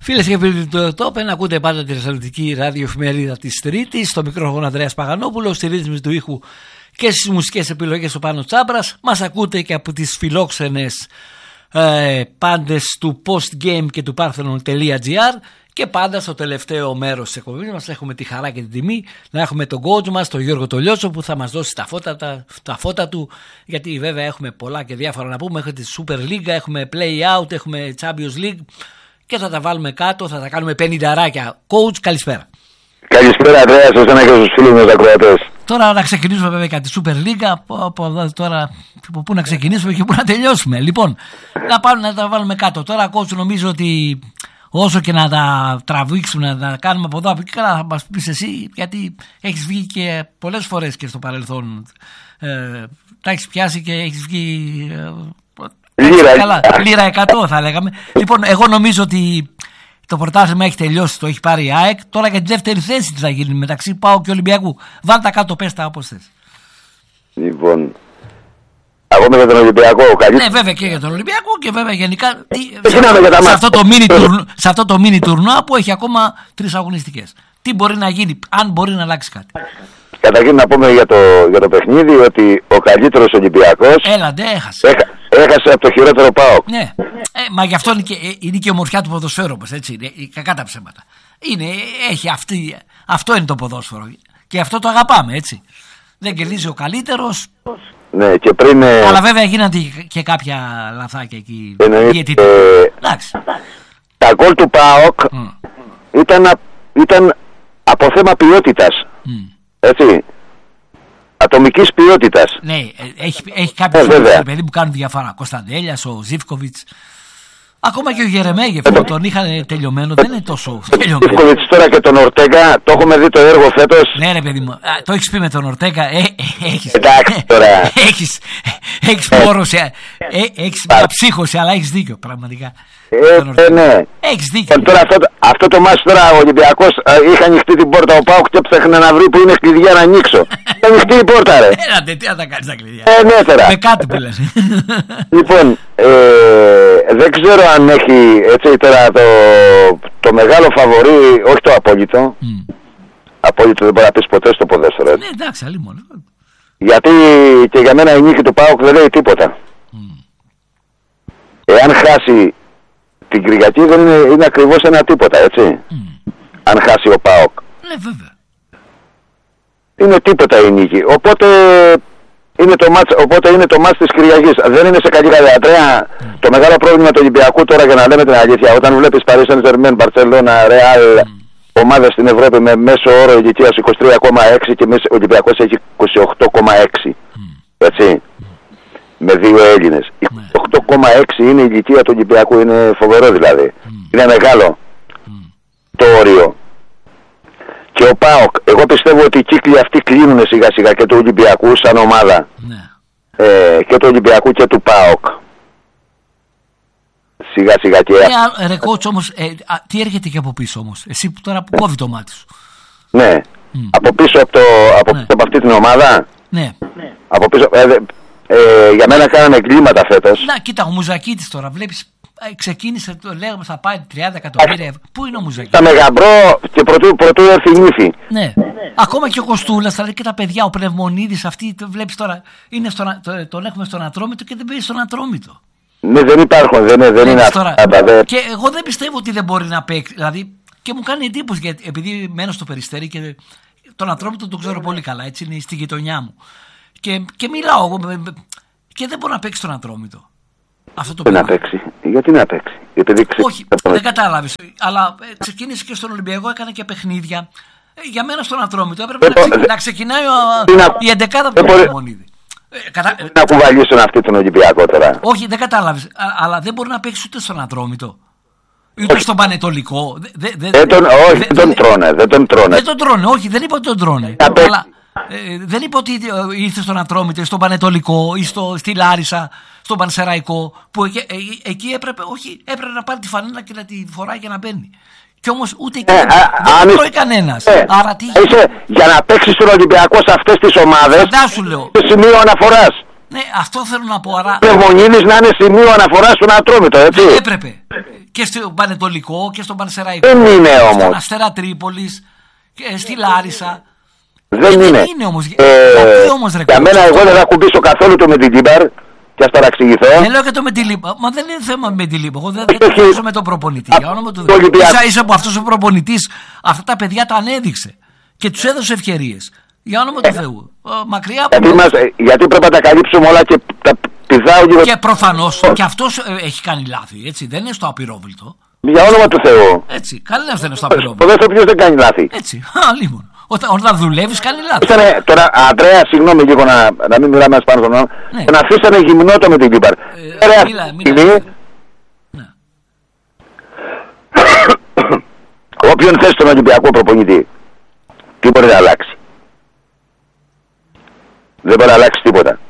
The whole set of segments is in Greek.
Φίλες και φίλοι του Top, ακούτε πάντα τη Θεσσαλονική ραδιοεφημερίδα της Τρίτης. Στο μικρόφωνο Ανδρέας Παγανόπουλος, στη ρύθμιση του ήχου και στις μουσικές επιλογές ο Πάνος Τσάμπρας. Μας ακούτε και από τις φιλόξενες πάντες του postgame και του parthenon.gr. Και πάντα στο τελευταίο μέρος της εκπομπής μας έχουμε τη χαρά και την τιμή να έχουμε τον coach μας, τον Γιώργο Τολιότσο, που θα μας δώσει τα φώτα του, γιατί βέβαια έχουμε πολλά και διάφορα να πούμε. Έχουμε τη Super League, έχουμε Play Out, έχουμε Champions League και θα τα βάλουμε κάτω, θα τα κάνουμε 50 Coach, καλησπέρα. Καλησπέρα Ανδρέα, σε εσένα και στους φίλους μας ακροατές. Τώρα να ξεκινήσουμε βέβαια και τη Super League, από τώρα πού να ξεκινήσουμε και πού να τελειώσουμε. Λοιπόν, να τα βάλουμε κάτω. Τώρα coach, νομίζω ότι όσο και να τα τραβήξουμε, να τα κάνουμε από εδώ από εκεί, καλά θα μας πεις εσύ, γιατί έχεις βγει και πολλές φορές και στο παρελθόν. Τα έχεις πιάσει και έχεις βγει λίρα 100 θα λέγαμε. Λοιπόν, εγώ νομίζω ότι το πρωτάθλημα έχει τελειώσει, το έχει πάρει η ΑΕΚ. Τώρα για τη δεύτερη θέση τι θα γίνει μεταξύ ΠΑΟΚ και Ολυμπιακού. Βάλ τα κάτω, πες τα όπως θες. Λοιπόν, ακόμα για τον Ολυμπιακό. Ναι, βέβαια και για τον Ολυμπιακό και βέβαια γενικά σε αυτό το μίνι τουρνουά που έχει ακόμα 3 αγωνιστικές. Τι μπορεί να γίνει, αν μπορεί να αλλάξει κάτι. Καταρχήν να πούμε για το παιχνίδι ότι ο καλύτερος Ολυμπιακός έχασε από το χειρότερο ΠΑΟΚ. Ναι, μα γι' αυτό είναι και η ομορφιά του ποδοσφαίρου μας, έτσι, κακά τα ψέματα. Αυτό είναι το ποδόσφαιρο και αυτό το αγαπάμε, έτσι. Δεν κερδίζει ο καλύτερος. Ναι, και πριν. Αλλά βέβαια γίνανε και κάποια λαθάκια εκεί. Εντάξει. Τα γκολ του ΠΑΟΚ ήταν από θέμα ποιότητας. Έτσι. Ατομικής ποιότητας. Ναι, έχει κάποιους παιδί που κάνουν διαφορά. Κωνσταντέλιας, ο Ζίβκοβιτς. Ακόμα και ο Γερεμέγεφ που τον είχαν τελειωμένο, δεν είναι τόσο τελειωμένο. Ο Ζίβκοβιτς τώρα και τον Ορτέγκα, το έχουμε δει το έργο φέτος. Ναι, ρε παιδί μου, το έχεις πει με τον Ορτέγκα. Εντάξει τώρα. Έχεις πόρωση, έχεις μια ψύχωση, αλλά έχεις δίκιο πραγματικά. Ναι. Έχεις δίκιο. Τώρα αυτό το μάτι τώρα ο Ολυμπιακός είχε ανοιχτεί την πόρτα ο ΠΑΟΚ και ψάχνε να βρει που είναι κλειδιά να ανοίξω. Ανοιχτεί η πόρτα, ρε. Έλατε, τι να τα κάνεις τα κλειδιά. Ναι, τώρα. Με κάτι που λες. Λοιπόν, δεν ξέρω αν έχει έτσι τώρα το μεγάλο φαβορί, όχι το απόλυτο. Απόλυτο δεν μπορεί να πεις ποτέ στο ποδόσφαιρο. Ναι, εντάξει, αλλή μόνο. Γιατί και για μένα η νίκη του ΠΑΟΚ δεν λέει τίποτα. Εάν χάσει την Κυριακή δεν είναι ακριβώς ένα τίποτα, έτσι. Αν χάσει ο ΠΑΟΚ. Ναι, βέβαια. Είναι τίποτα η νίκη. Οπότε είναι το μάτς της Κυριακής. Δεν είναι σε καλή κατάσταση. Το μεγάλο πρόβλημα του Ολυμπιακού τώρα, για να λέμε την αλήθεια, όταν βλέπεις Paris Saint-Germain, Barcelona, Real, ομάδες στην Ευρώπη με μέσο όρο ηλικίας 23,6 και ο Ολυμπιακός έχει 28,6. Έτσι. Με 2 Έλληνες. 28,6 είναι η ηλικία του Ολυμπιακού. Είναι φοβερό δηλαδή. Είναι μεγάλο το όριο. Και ο ΠΑΟΚ, εγώ πιστεύω ότι οι κύκλοι αυτοί κλείνουν σιγά σιγά και του Ολυμπιακού σαν ομάδα. Και του Ολυμπιακού και του ΠΑΟΚ. Σιγά σιγά και... Ρε coach όμως, τι έρχεται και από πίσω όμως, εσύ που τώρα που κόβει το μάτι σου. Ναι, από πίσω από αυτή την ομάδα. Ναι. Από πίσω, για μένα κάνανε εγκλήματα φέτος. Να, κοίτα, ο Μουζακίτης τώρα, βλέπεις, ξεκίνησε, λέγαμε θα πάει 30 εκατομμύρια ευρώ. Πού είναι ο Μουζακίτης? Τα μεγαμπρό και πρωτού έρθει η νύφη. Ναι. Ακόμα και ο Κοστούλας, δηλαδή και τα παιδιά, ο Πνευμονίδης, αυτοί, βλέπεις τώρα, τον έχουμε στον Ατρόμητο και δεν παίζει στον Ατρόμητο. Ναι, δεν υπάρχουν, δεν είναι αυτά. Και εγώ δεν πιστεύω ότι δεν μπορεί να παίξει, δηλαδή, και μου κάνει εντύπωση, γιατί επειδή μένω στο Περιστέρι και τον Ατρόμητο τον ξέρω πολύ καλά, έτσι είναι στη γειτονιά μου. Και μιλάω και δεν μπορεί να παίξει τον Ατρόμητο. Αυτό το να παίξει. Γιατί να παίξει? Όχι, δεν κατάλαβες. Αλλά ξεκίνησε και στον Ολυμπιακό, έκανε και παιχνίδια. Για μένα στον Ατρόμητο έπρεπε να ξεκινάει η 11η του Πνευμονίδη. Να κουβαλήσουν αυτή τον Ολυμπιακό τώρα. Όχι, δεν κατάλαβες. Αλλά δεν μπορεί να παίξει ούτε στον Ατρόμητο. Ούτε στον Πανετολικό. Όχι, δεν τον τρώνε. Δεν τον τρώνε, όχι, δεν είπα ότι τον τρώνε. Αλλά δεν είπα ότι ήρθε στον Ατρόμητο, στον Πανετολικό ή στη Λάρισα, στον Πανσεραϊκό, που εκεί έπρεπε να πάρει τη φανέλα και να τη φοράει και να μπαίνει. Κι όμως ούτε εκεί δεν τρώει κανένας. Άρα τι... για να παίξεις στον Ολυμπιακό σε αυτές τις ομάδες, φαντάσου λέω, σημείο αναφοράς. Ναι, αυτό θέλω να πω. Άρα... Πνευμονίδης να είναι σημείο αναφοράς στον Ατρόμητο, έτσι. Έπρεπε. και στο Πανετολικό και στον Πανσεραϊκό. Δεν είναι όμως. Στον Αστέρα Τρίπολης και στη Λάρισα. Δεν είναι. Όμως. Για μένα, εγώ δεν θα κουμπίσω καθόλου το Μεντιλίμπαρ και ας παραξηγηθώ. Δεν λέω και το Μεντιλίμπαρ. Μα δεν είναι θέμα με Μεντιλίμπαρ. Εγώ δεν θέλω με τον προπονητή. Ίσα που αυτός ο προπονητής αυτά τα παιδιά τα ανέδειξε και τους έδωσε ευκαιρίες. Για όνομα του Θεού. Μακριά από γιατί πρέπει να τα καλύψουμε όλα και τα πηδάω λίγο. Και προφανώς και αυτός έχει κάνει λάθη. Έτσι, δεν είναι στο απειρόβλητο. Για όνομα του Θεού. Έτσι, κανένας δεν είναι στο απειρόβλητο. Ποδόσφαιρο ποιος δεν κάνει λάθη. Έτσι, λοιπόν. Όταν δουλεύεις κάνει λάθη. Τώρα, Αντρέα, συγγνώμη λίγο να μην μιλάμε πάνω στον όνομα. Τον αφήσανε γυμνό το Μεντιλίμπαρ. Όποιον θες τον Ολυμπιακό προπονητή, τι μπορεί να αλλάξει? Δεν μπορεί να αλλάξει τίποτα.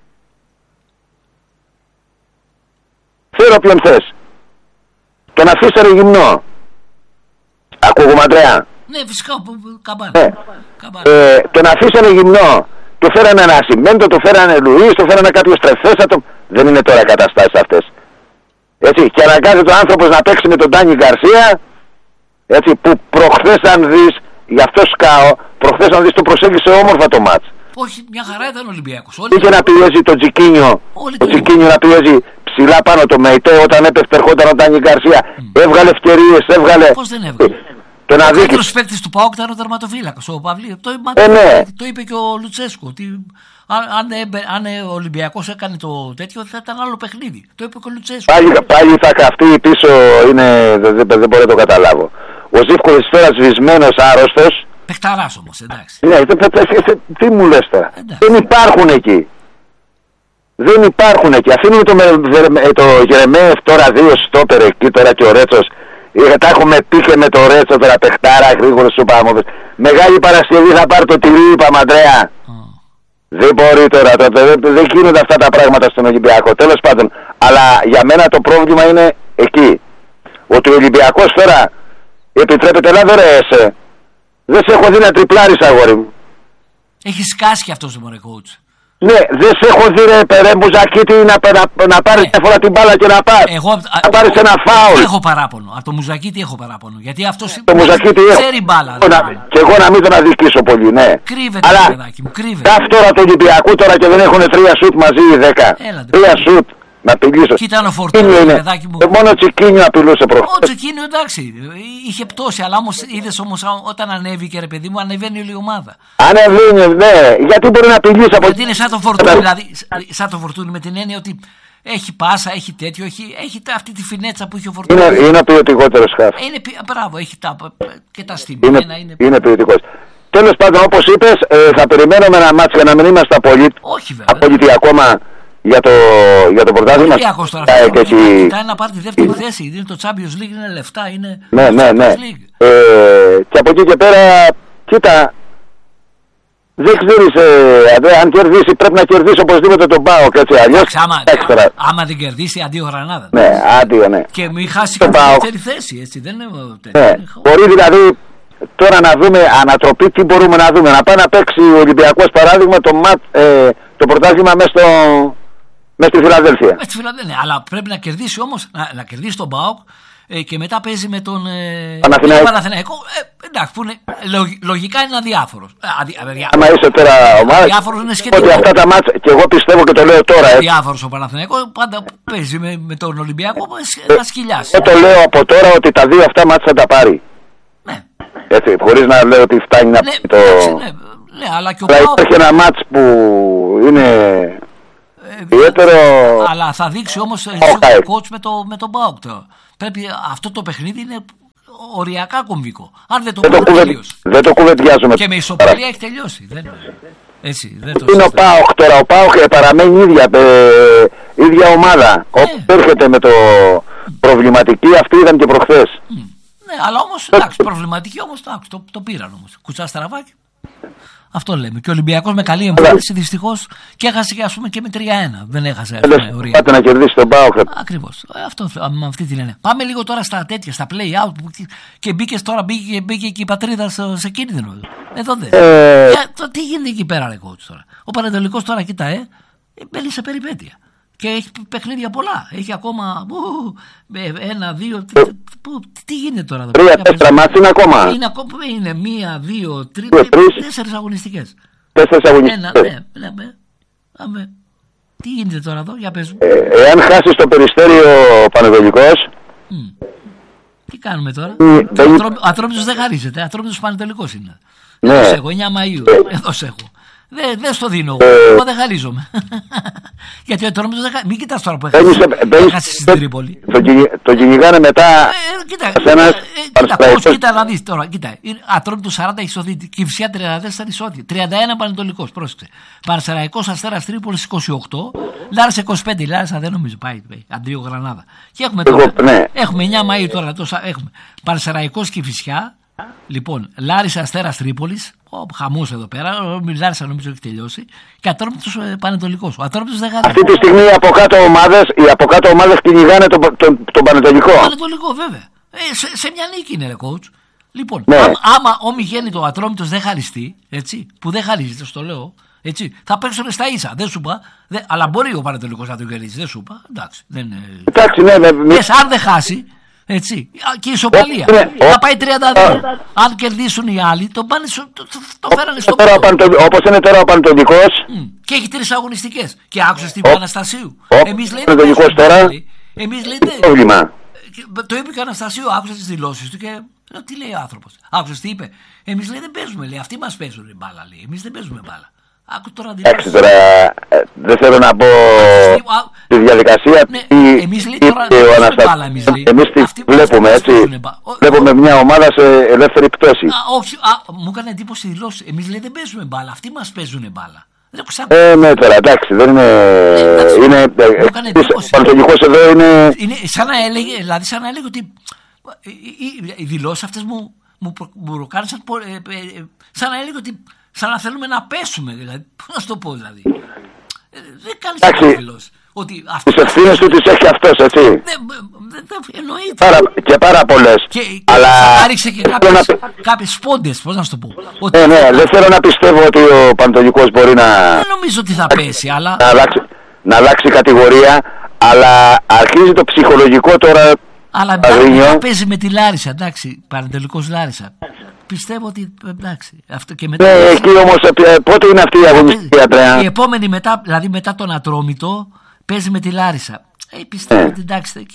Φέρω όποιον θες. Τον αφήσανε γυμνό. Ακούγομαι, Αντρέα? Ναι, φυσικά, καμπάνα. Τον αφήσανε γυμνό. Του φέρανε ένα Ασημέντο, του φέρανε Λουίς, του φέρανε κάποιος Τρεφέσα. Δεν είναι τώρα καταστάσεις αυτές. Έτσι, και αναγκάζεται ο άνθρωπος να παίξει με τον Ντάνι Γκαρσία. Έτσι, που προχθές αν δεις, γι' αυτό σκάω, προχθές αν δεις το προσέγγισε όμορφα το μάτς. Όχι, μια χαρά ήταν ο Ολυμπιακός. Είχε να πιέζει το Τζικίνιο, να πιέζει ψηλά πάνω το ΜΕΙΤΕ όταν έπεφτε ερχόταν ο Ντάνι Γκαρσία. Έβγαλε ευκαιρίες, έβγαλε. Πώς δεν έβγαλε? Ο καλύτερος παίκτης του ΠΑΟΚ ήταν ο τερματοφύλακας, ο Παυλίδης. Το είπε και ο Λουτσέσκου. Ότι αν ο Ολυμπιακός έκανε το τέτοιο θα ήταν άλλο παιχνίδι. Το είπε και ο Λουτσέσκου. Πάλι θα καυτεί πίσω, δεν μπορώ να το καταλάβω. Ο Ζήφκοβιτς τώρα σβησμένος, άρρωστος. Παιχταράς όμως, εντάξει. Ναι, τι μου λες τώρα? Δεν υπάρχουν εκεί. Δεν υπάρχουν εκεί. Αφήνουμε το Γερεμέεφ τώρα 2 στόπερ εκεί τώρα και ο Ρέτσος. Τα έχουμε πει και με το Ρέτσο τώρα παιχτάρα γρήγορα σου πάμε. Μεγάλη Παρασκευή θα πάρει το τυρί, είπαμε, Αντρέα. Δεν μπορεί τώρα, δεν γίνονται αυτά τα πράγματα στον Ολυμπιακό. Τέλος πάντων, αλλά για μένα το πρόβλημα είναι εκεί. Ότι ο Ολυμπιακός τώρα επιτρέπεται, έλα ρε εσέ. Δεν σε έχω δει να τριπλάρεις, αγόρι μου. Έχει σκάσει κι αυτός ο μωρεκόουτς. Ναι, δεν σε έχω δει ρε Μουζακίτη να πάρεις μια φορά την μπάλα και να πάρεις ένα φάουλ. Έχω παράπονο, από το Μουζακίτη έχω παράπονο. Γιατί αυτός ξέρει μπάλα. Και εγώ να μην τον αδικήσω πολύ, ναι. Κρύβεται, παιδάκι μου, κρύβεται. Ταύτορα του Ολυμπιακού τώρα και δεν έχουν 3 σουτ μαζί ή 10. 3 σουτ. Να απειλήσω. Κοίτα ο Φορτούνη, παιδάκι μου. Μόνο Τσικίνιο απειλούσε προχθές. Ο Τσικίνιο εντάξει, είχε πτώσει, αλλά είδες όμως όταν ανέβηκε, ρε παιδί μου, ανεβαίνει όλη η ομάδα. Ανεβαίνει, ναι. Γιατί μπορεί να απειλήσει από εκεί. Γιατί είναι σαν το Φορτούνη, δηλαδή, σαν το Φορτούνη με την έννοια ότι έχει πάσα, έχει τέτοιο, έχει αυτή τη φινέτσα που είχε ο Φορτούνη. Είναι ο ποιοτικότερος χαφ. Μπράβο, έχει και τα στιγμένα. Είναι ποιοτικός. Τέλος πάντων, όπως είπες, θα περιμένουμε ένα μάτσο για να μην είμαστε απολύτως ακόμα. Για το πρωτάθλημα. Ο Ολυμπιακός τώρα κοιτάει να πάρει τη δεύτερη θέση. Είναι το Champions League, είναι λεφτά, είναι. Ναι. Και από εκεί και πέρα, κοίτα, δεν ξέρεις, αν κερδίσει, πρέπει να κερδίσει οπωσδήποτε τον ΠΑΟΚ, έτσι. Αλλιώς. Άμα δεν κερδίσει, αντίο γρανάδα. Ναι, αντίο, ναι. Και μην χάσει και τη δεύτερη θέση, έτσι. Δεν είναι. Μπορεί δηλαδή τώρα να δούμε ανατροπή, τι μπορούμε να δούμε. Να πάει να παίξει ο Ολυμπιακός παράδειγμα το πρωτάθλημα μέσα στη Φιλαδέλφια. Αλλά πρέπει να κερδίσει όμως, να κερδίσει τον ΠΑΟΚ και μετά παίζει με τον Παναθηναϊκό. Εντάξει, που είναι, λογικά είναι αδιάφορος. Άμα είσαι τώρα ομάδα, αδιάφορος είναι σχετικό. Ότι αυτά τα μάτς, και εγώ πιστεύω και το λέω τώρα. Αδιάφορος ο Παναθηναϊκό πάντα παίζει με τον Ολυμπιακό να σκυλιάσει. Εγώ το λέω από τώρα ότι τα 2 αυτά μάτς θα τα πάρει. Ναι. Έτσι, χωρίς να λέω ότι φτάνει να πει το. Ναι, αλλά και ο ΠΑΟΚ. Υπάρχει ένα μάτς που είναι. Ιδιαίτερο... Αλλά θα δείξει όμως ο coach με τον ΠΑΟΚ. Πρέπει αυτό το παιχνίδι είναι οριακά κομβικό. Αν δεν το τελειώσει. Δεν το κουβεντιάζουμε. Και με ισοπαλία έχει τελειώσει. Έτσι, είναι ο ΠΑΟΚ τώρα. Ο ΠΑΟΚ παραμένει ίδια ομάδα. Όπως έρχεται με το προβληματική, αυτή ήταν και προχθές. Ναι, αλλά όμως εντάξει, προβληματική όμως το πήραν όμως. Κουτσά στραβάκι. Αυτό λέμε. Και ο Ολυμπιακός με καλή εμφάνιση δυστυχώς και έχασε και, ας πούμε, και με 3-1. Δεν έχασε. Πάτε να κερδίσει τον ΠΑΟΚ. Ακριβώς. Με αυτή την έννοια. Πάμε λίγο τώρα στα τέτοια, στα play-out. Και μπήκε και η Πατρίδα σε κίνδυνο. Εδώ δεν. Τι γίνεται εκεί πέρα, ρε coach τώρα. Ο Πανετολικός τώρα, κοίτα, μπαίνει σε περιπέτεια. Και έχει παιχνίδια πολλά. Έχει ακόμα 1, 2. Τι γίνεται τώρα εδώ? 3-4 μάτς είναι ακόμα. Είναι 1, 2, 3, 4 αγωνιστικές. 4 αγωνιστικές. Ναι. Τι γίνεται τώρα εδώ, για πες μου. Εάν χάσει το Περιστέρι ο Πανετολικός. Τι κάνουμε τώρα? Ο Ατρόμητος δεν χαρίζεται. Ατρόμητος Πανετολικός είναι. Εδώ σε έχω, 9 Μαΐου. Εδώ σε έχω. Δεν στο δίνω εγώ δεν χαρίζομαι. Γιατί ο Ατρόμητος δεν χαρίζεται. Μην κοιτάς τώρα που έχασε στην Τρίπολη. Το κυνηγάνε μετά. Κοίτα να δεις τώρα. Ατρόμητος 40 έχει σωθεί. Κηφισιά 34 ισότη. 31 Πανετολικός. Πρόσεξε. Πανσεραϊκός Αστέρας Τρίπολης 28. Λάρισα 25. Λάρισα δεν νομίζω. Πάει. Αντρίο Γρανάδα. Και έχουμε τώρα. Έχουμε 9 Μαΐου τώρα. Έχουμε Πανσεραϊκός Κηφισιά. Λοιπόν, Λάρισα Αστέρας Τρίπολης. Χαμός εδώ πέρα. Λάρισα νομίζω έχει τελειώσει. Και Ατρόμητος Πανετολικός. Ο Ατρόμητος δεν χαρίζει. Αυτή τη στιγμή οι από κάτω ομάδες κυνηγάνε τον Πανετολικό. Πανετολικό, βέβαια. Σε μια νίκη είναι, ρε coach. Λοιπόν, άμα ομιγένει το Ατρόμητος δεν χαριστεί, έτσι, που δεν χαρίζεται, στο λέω, έτσι, θα παίξουν στα ίσα. Δεν σου είπα. Αλλά μπορεί ο Πανετολικός να το κερδίσει. Δεν σου είπα. Εντάξει, αν δεν χάσει. Έτσι. Και η ισοπαλία. Θα πάει 32. Αν κερδίσουν οι άλλοι, το φέρανε στο πέρα. Όπως είναι τώρα ο Πανετολικός. Και έχει 3 αγωνιστικές. Και άκουσες την Αναστασίου. Εμείς λέμε. Εμείς λέμε. Πρόβλημα. Το είπε και ο Αναστασίου. Άκουσα τις δηλώσεις του και. Τι λέει ο άνθρωπος? Άκουσες τι είπε? Εμείς λέει δεν παίζουμε. Λέει. Αυτοί μας παίζουν μπάλα. Λέει. Εμείς δεν παίζουμε μπάλα. Εντάξει τώρα, δεν θέλω να πω τη διαδικασία. Εμείς λέει τώρα δεν παίζουμε μπάλα. Εμείς τη βλέπουμε έτσι. Βλέπουμε μια ομάδα σε ελεύθερη πτώση. Όχι, μου έκανε εντύπωση η δηλώση. Εμείς λέει δεν παίζουμε μπάλα. Αυτοί μας παίζουν μπάλα. Ναι τώρα, εντάξει, δεν είναι. Ο Πανετολικός εδώ είναι. Σαν να έλεγε, δηλαδή σαν να έλεγε ότι οι δηλώσεις αυτές μου προκάνουν σαν να έλεγε ότι. Σαν να θέλουμε να πέσουμε, δηλαδή. Πώς να σου το πω, δηλαδή. Δεν κάνει τέτοια δηλώση. Τις ευθύνες του τις έχει αυτός, έτσι. Εννοείται. Και πάρα πολλές. Αλλά άριξε και κάποιες σπόντες, πώς να σου το πω. Ναι, δεν θέλω να πιστεύω ότι ο Πανετολικός μπορεί να. Δεν νομίζω ότι θα πέσει, αλλά. Να αλλάξει κατηγορία, αλλά αρχίζει το ψυχολογικό τώρα. Αλλά μετά παίζει με τη Λάρισα, εντάξει. Πανετολικός Λάρισα. Πιστεύω ότι εντάξει. Αυτό και μετά. Εκεί όμως πότε είναι αυτή η αγωνιστική, Αντρέα? Η επόμενη μετά, δηλαδή μετά τον Ατρόμητο, παίζει με τη Λάρισα. Πιστεύω ότι εντάξει,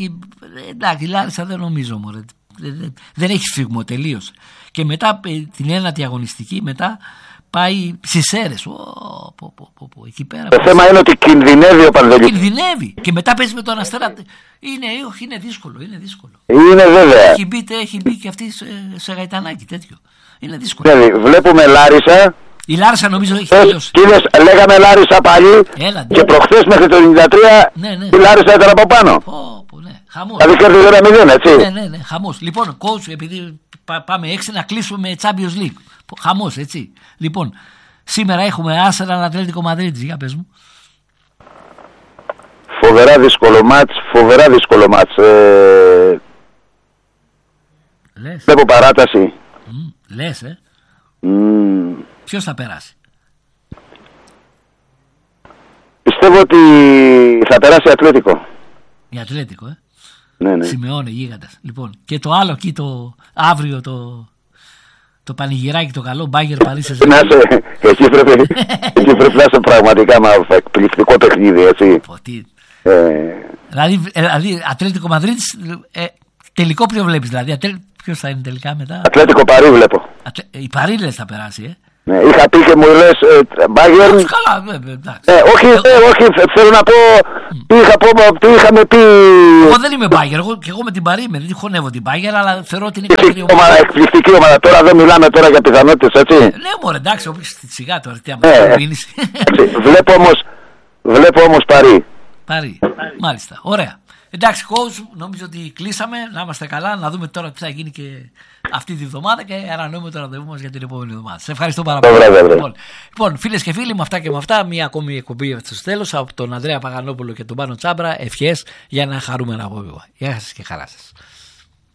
η Λάρισα δεν νομίζω μωρέ. Δεν έχει φύγμο τελείως. Και μετά την ένατη αγωνιστική μετά πάει στις Σέρρες. Εκεί πέρα. Το θέμα είναι ότι κινδυνεύει ο Πανετολικός. Κινδυνεύει. Και μετά παίζει με τον Αστέρα. Είναι δύσκολο. Είναι βέβαια. Έχει μπει και αυτή σε γαϊτανάκι τέτοιο. Είναι δύσκολο. Δηλαδή, βλέπουμε Λάρισα. Η Λάρισα νομίζω έχει τελειώσει. Λέγαμε Λάρισα πάλι. Και προχθές μέχρι το 93 η Λάρισα ήταν από πάνω. Χαμός. Δηλαδή κέρδιζε 1-0, έτσι. Ναι, χαμός. Λοιπόν, coach, επειδή πάμε 6 να κλείσουμε με Champions League. Χαμός, έτσι. Λοιπόν, σήμερα έχουμε Arsenal Ατλέτικο Μαδρίτης. Για πες μου. Φοβερά δύσκολο μάτς. Βλέπω παράταση. Λες, Ποιος θα περάσει? Πιστεύω ότι θα περάσει Ατλέτικο. Η Ατλέτικο, Ναι. Σημεώνε γίγαντας. Λοιπόν, και το άλλο εκεί αύριο το πανηγυράκι το καλό, Μπάγερ Παρί Σεν-Ζερμέν. Εκεί πρέπει να είσαι πραγματικά με εκπληκτικό παιχνίδι, έτσι. Δηλαδή Ατλέτικο Μαδρίτης, τελικό ποιο βλέπεις, δηλαδή ποιος θα είναι τελικά μετά? Ατλέτικο Παρί βλέπω. Η Παρί λες θα περάσει, Ναι, είχα πει και μου λες Μπάγερν. Καλά, εντάξει. Όχι, θέλω να πω τι είχαμε πει. Εγώ δεν είμαι Μπάγερ, και εγώ με την Παρί είμαι, δεν χωνεύω την Μπάγερ, αλλά θεωρώ ότι είναι καλύτερη ομάδα. Εκπληκτική ομάδα, τώρα δεν μιλάμε τώρα για πιθανότητες, έτσι. Ναι, μωρέ, εντάξει, σιγά τώρα, τι αμέσως. Βλέπω όμως Παρί, μάλιστα, ωραία. Εντάξει, coach, νομίζω ότι κλείσαμε. Να είμαστε καλά, να δούμε τώρα τι θα γίνει και αυτή τη βδομάδα και ανανοούμε το ραντεβού μας για την επόμενη εβδομάδα. Σε ευχαριστώ πάρα πολύ. Λοιπόν, φίλες και φίλοι, με αυτά και με αυτά, μία ακόμη εκπομπή στο τέλος από τον Ανδρέα Παγανόπουλο και τον Πάνο Τσάμπρα. Ευχές για ένα χαρούμενο απόγευμα. Γεια σας και χαρά σας.